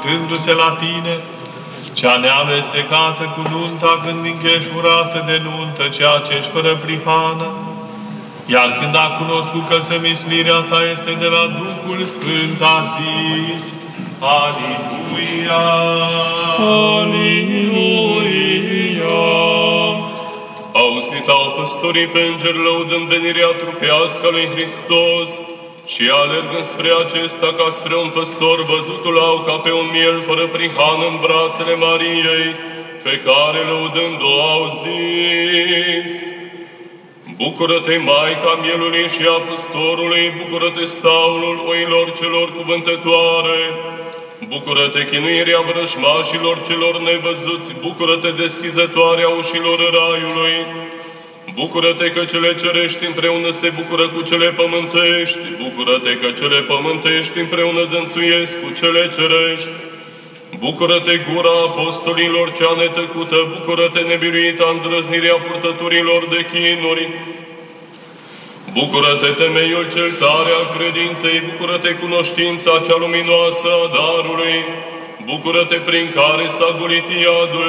uitându-se la tine, cea neamestecată cu nunta, când încheșurată de nuntă, ceea ce-și fără prihană, iar când a cunoscut că sămislirea ta este de la Duhul Sfânt, a zis, Aliluia! Aliluia! Auzit au păstorii pe îngeri lăudând venirea trupească a lui Hristos și alergând spre acesta ca spre un păstor, văzutul au ca pe un miel fără prihană în brațele Mariei, pe care lăudând-o au zis, Bucură-te, Maica mielului și a păstorului, bucură-te, staulul oilor celor cuvântătoare, bucură-te, chinuirea vrăjmașilor celor nevăzuți, bucură-te, deschizătoarea ușilor raiului, bucură-te că cele cerești împreună se bucură cu cele pământești, bucură-te că cele pământești împreună dănțuiesc cu cele cerești, bucură-te, gura apostolilor cea netăcută, bucură-te, nebiruita îndrăznirea purtătorilor de chinuri, bucură-te, temeiul cel tare al credinței, bucură-te, cunoștința cea luminoasă a darului, bucură-te, prin care s-a golit iadul